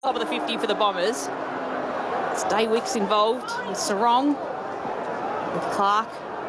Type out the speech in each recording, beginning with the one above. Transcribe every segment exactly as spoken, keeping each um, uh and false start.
Top of the fifty for the Bombers. It's Day Wicks involved with Sarong, with Clark.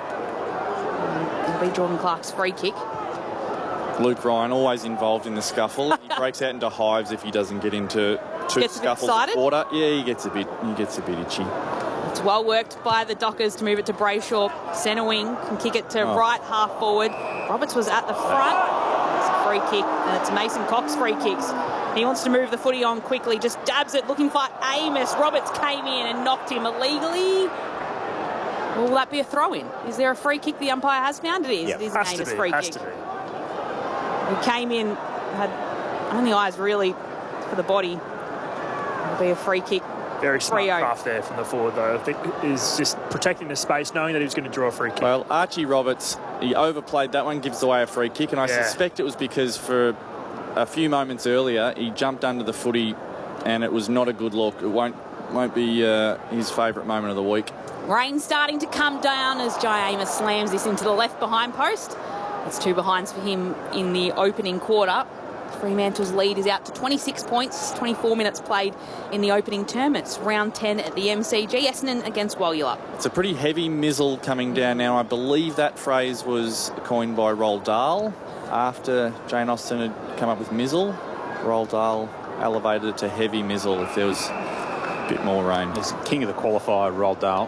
And it'll be Jordan Clark's free kick. Luke Ryan always involved in the scuffle. He breaks out into hives if he doesn't get into two Gets scuffles of water. Yeah, he gets a bit. He gets a bit itchy. It's well worked by the Dockers to move it to Brayshaw. Centre wing can kick it to oh. right half forward. Roberts was at the front. It's a free kick, and it's Mason Cox free kicks. He wants to move the footy on quickly, just dabs it, looking for Amos. Roberts came in and knocked him illegally. Will that be a throw-in? Is there a free kick the umpire has found? It is. Yep, it is an Amos free has kick. To be. He came in, had only eyes really for the body. It'll be a free kick. Very smart craft there from the forward, though. I think is just protecting the space, knowing that he was going to draw a free kick. Well, Archie Roberts, he overplayed that one, gives away a free kick, and I yeah. suspect it was because for a few moments earlier, he jumped under the footy, and it was not a good look. It won't won't be uh, his favourite moment of the week. Rain starting to come down as Jai Amos slams this into the left behind post. It's two behinds for him in the opening quarter. Fremantle's lead is out to twenty-six points, twenty-four minutes played in the opening term. It's round ten at the M C G. Essendon against Wallula. It's a pretty heavy mizzle coming down now. I believe that phrase was coined by Roald Dahl after Jane Austen had come up with mizzle. Roald Dahl elevated it to heavy mizzle if there was a bit more rain. He's king of the qualifier, Roald Dahl.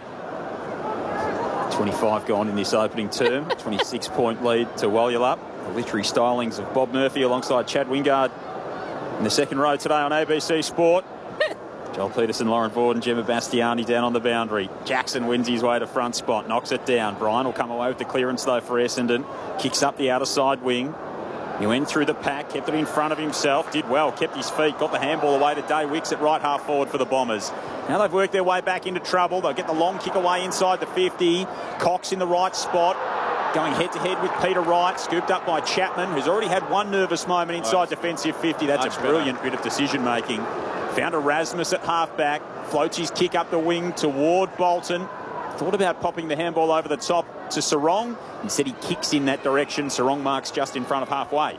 twenty-five gone in this opening term. twenty-six point lead to Wallula. The literary stylings of Bob Murphy alongside Chad Wingard in the second row today on A B C Sport. Joel Peterson, Lauren Vorden, Gemma Bastiani down on the boundary. Jackson wins his way to front spot, knocks it down. Brian will come away with the clearance though for Essendon. Kicks up the outer side wing. He went through the pack, kept it in front of himself, did well, kept his feet, got the handball away to Day Wicks at right half forward for the Bombers. Now they've worked their way back into trouble. They'll get the long kick away inside the fifty. Cox in the right spot. Going head-to-head with Peter Wright, scooped up by Chapman, who's already had one nervous moment inside defensive fifty. That's a brilliant bit of decision-making. Found Erasmus at half-back, floats his kick up the wing toward Bolton. Thought about popping the handball over the top to Sarong. Instead, he kicks in that direction. Sarong marks just in front of halfway.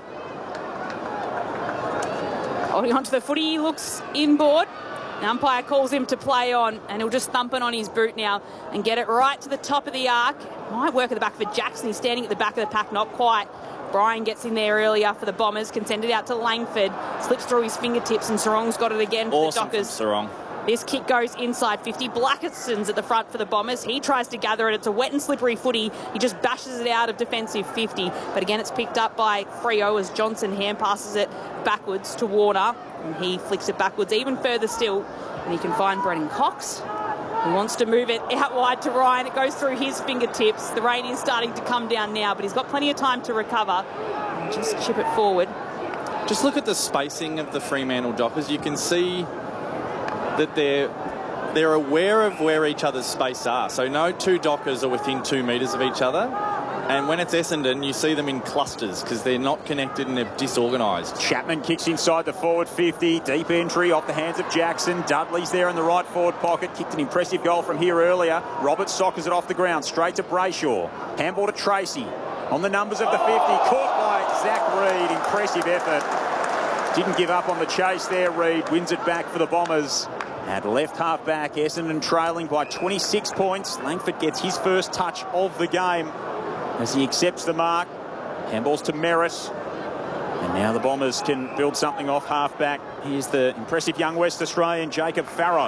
Holding on to the footy, he looks inboard. The umpire calls him to play on, and he'll just thump it on his boot now and get it right to the top of the arc. Might work at the back for Jackson. He's standing at the back of the pack, not quite. Brian gets in there earlier for the Bombers, can send it out to Langford, slips through his fingertips, and Sarong's got it again for awesome the Dockers. Sarong. This kick goes inside fifty. Blackerson's at the front for the Bombers. He tries to gather it. It's a wet and slippery footy. He just bashes it out of defensive fifty. But again, it's picked up by Freo as Johnson hand passes it backwards to Warner. And he flicks it backwards even further still. And he can find Brennan Cox. He wants to move it out wide to Ryan. It goes through his fingertips. The rain is starting to come down now, but he's got plenty of time to recover. And just chip it forward. Just look at the spacing of the Fremantle Dockers. You can see that they're they're aware of where each other's space are. So no two Dockers are within two metres of each other. And when it's Essendon, you see them in clusters because they're not connected and they're disorganised. Chapman kicks inside the forward fifty. Deep entry off the hands of Jackson. Dudley's there in the right forward pocket. Kicked an impressive goal from here earlier. Roberts soccers it off the ground. Straight to Brayshaw. Handball to Tracy. On the numbers of the fifty. Caught by Zach Reid. Impressive effort. Didn't give up on the chase there, Reid. Wins it back for the Bombers. At left half back, Essendon trailing by twenty-six points. Langford gets his first touch of the game as he accepts the mark. Handballs to Merritt. And now the Bombers can build something off half back. Here's the impressive young West Australian, Jacob Farrow.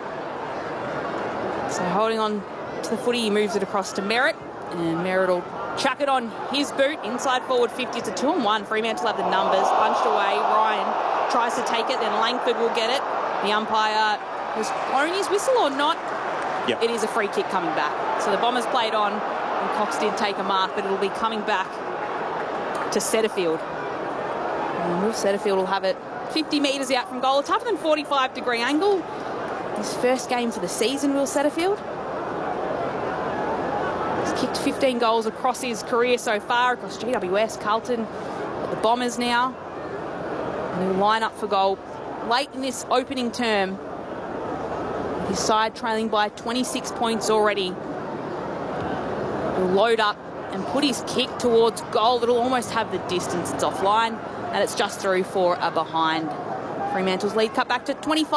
So holding on to the footy, he moves it across to Merritt. And Merritt will chuck it on his boot. Inside forward fifty. It's a two on one. Fremantle have the numbers. Punched away. Ryan tries to take it. Then Langford will get it. The umpire has blown his whistle or not. Yep. It is a free kick coming back. So the Bombers played on, and Cox did take a mark, but it'll be coming back to Setterfield. And Will Setterfield will have it fifty metres out from goal. A tougher than forty-five degree angle. His first game for the season, Will Setterfield. He's kicked fifteen goals across his career so far, across G W S, Carlton, the Bombers now. And he'll line up for goal late in this opening term. His side trailing by twenty-six points already. He'll load up and put his kick towards goal. It'll almost have the distance. It's offline, and it's just through for a behind Fremantle's lead cut back to twenty-five.